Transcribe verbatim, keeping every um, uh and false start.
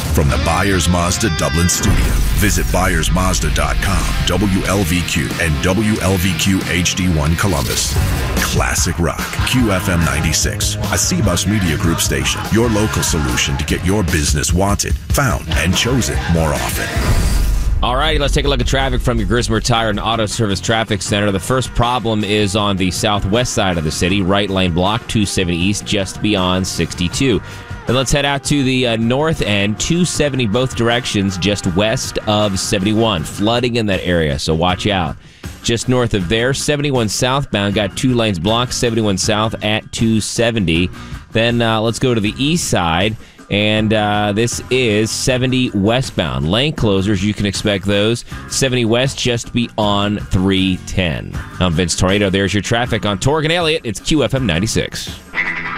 from the Byers Mazda Dublin studio. Visit Byers Mazda dot com, W L V Q, and W L V Q H D one Columbus. Classic rock, Q F M ninety-six, a C-Bus Media Group station. Your local solution to get your business wanted, found, and chosen more often. All right, let's take a look at traffic from your Grismer Tire and Auto Service Traffic Center. The first problem is on the southwest side of the city, right lane block, two seventy east, just beyond sixty-two. Then let's head out to the uh, north end, two seventy both directions, just west of seventy-one. Flooding in that area, so watch out. Just north of there, seventy-one southbound, got two lanes blocked, seventy-one south at two seventy. Then uh, let's go to the east side. And uh, this is seventy westbound. Lane closures, you can expect those. seventy west just beyond three ten. I'm Vince Tornado. There's your traffic on Torg and Elliott. It's Q F M ninety-six.